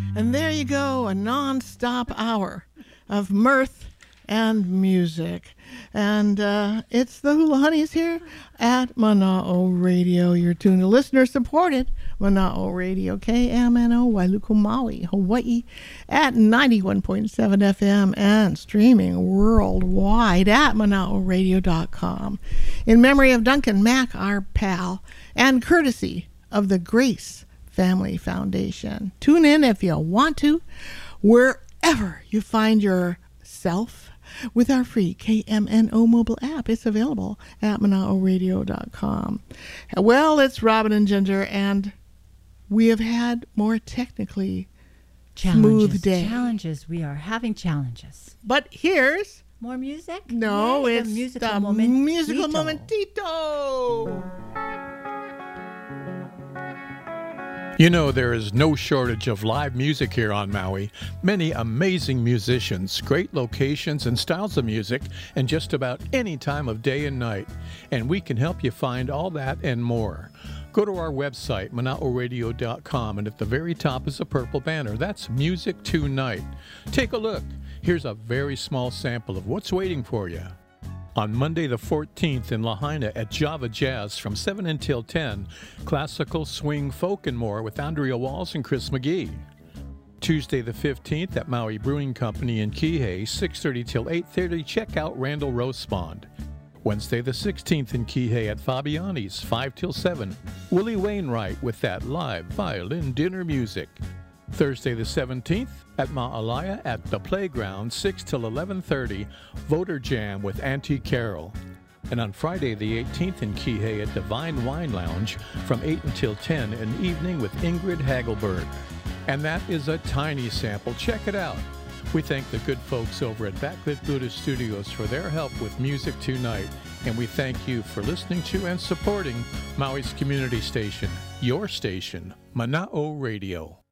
And there you go, a non-stop hour of mirth and music. And it's the Hula Honeys here at Mana'o Radio. You're tuned to listener-supported Mana'o Radio, KMNO, Wailuku, Maui, Hawaii, at 91.7 FM and streaming worldwide at Mana'oRadio.com. In memory of Duncan Mack, our pal, and courtesy of the Grace Family Foundation. Tune in if you want to, wherever you find yourself, with our free KMNO mobile app. It's available at Mana'oRadio.com. Well, it's Robin and Ginger, and we have had more technically smooth day. Challenges. We are having challenges. But here's... More music? No, yes, it's musical the musical momentito. You know, there is no shortage of live music here on Maui. Many amazing musicians, great locations and styles of music, and just about any time of day and night. And we can help you find all that and more. Go to our website, Mana'oRadio.com, and at the very top is a purple banner. That's Music Tonight. Take a look. Here's a very small sample of what's waiting for you. On Monday the 14th in Lahaina at Java Jazz from 7 until 10, classical, swing, folk, and more with Andrea Walls and Chris McGee. Tuesday the 15th at Maui Brewing Company in Kihei, 6:30 till 8:30, check out Randall Rospond. Wednesday the 16th in Kihei at Fabiani's, 5 till 7, Willie Wainwright with that live violin dinner music. Thursday the 17th at Ma'alaya at the Playground, 6 till 11:30, Voter Jam with Auntie Carol. And on Friday the 18th in Kihei at Divine Wine Lounge from 8 until 10, an evening with Ingrid Hagelberg. And that is a tiny sample. Check it out. We thank the good folks over at Backlit Buddha Studios for their help with Music Tonight. And we thank you for listening to and supporting Maui's community station, your station, Mana'o Radio.